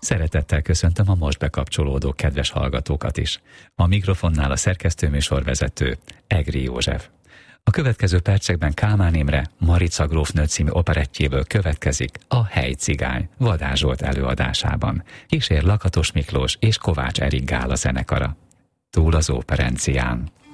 Szeretettel köszöntöm a most bekapcsolódó kedves hallgatókat is. A mikrofonnál a szerkesztőműsorvezető Egri József. A következő percekben Kálmán Imre Marica grófnő című operettjéből következik a Helycigány Vadás Zsolt előadásában. Kísér Lakatos Miklós és Kovács Erik Gála zenekara. Túl az óperencián.